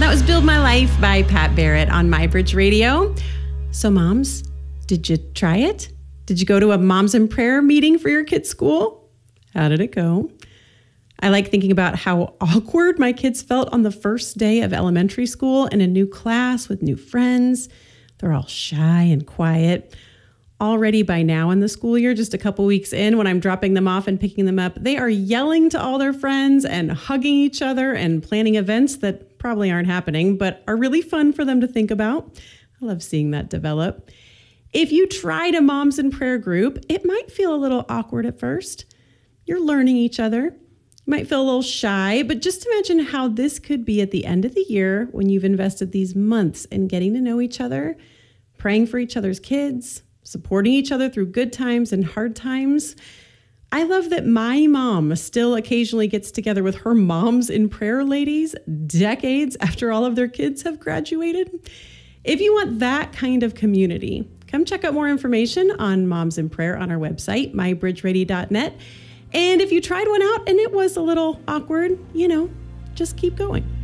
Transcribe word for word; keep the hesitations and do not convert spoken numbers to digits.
That was Build My Life by Pat Barrett on MyBridge Radio. So moms, did you try it? Did you go to a Moms in Prayer meeting for your kids' school? How did it go? I like thinking about how awkward my kids felt on the first day of elementary school in a new class with new friends. They're all shy and quiet. Already by now in the school year, just a couple weeks in, when I'm dropping them off and picking them up, they are yelling to all their friends and hugging each other and planning events that probably aren't happening, but are really fun for them to think about. I love seeing that develop. If you tried a Moms in Prayer group, it might feel a little awkward at first. You're learning each other. You might feel a little shy, but just imagine how this could be at the end of the year when you've invested these months in getting to know each other, praying for each other's kids, supporting each other through good times and hard times. I love that my mom still occasionally gets together with her Moms in Prayer ladies decades after all of their kids have graduated. If you want that kind of community, come check out more information on Moms in Prayer on our website, my bridge radio dot net. And if you tried one out and it was a little awkward, you know, just keep going.